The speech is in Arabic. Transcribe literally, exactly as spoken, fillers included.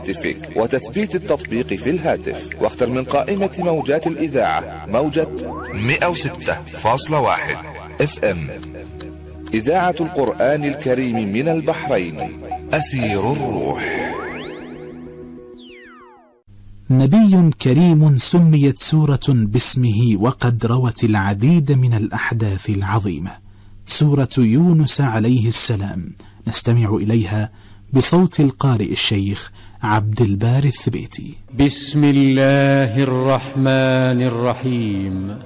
هاتفك وتثبيت التطبيق في الهاتف، واختر من قائمة موجات الإذاعة موجة مئة وستة فاصلة واحد اف ام. إذاعة القرآن الكريم من البحرين، أثير الروح. نبي كريم سميت سورة باسمه وقد روت العديد من الأحداث العظيمة، سورة يونس عليه السلام، نستمع إليها بصوت القارئ الشيخ عبد الباري الثبيتي. بسم الله الرحمن الرحيم.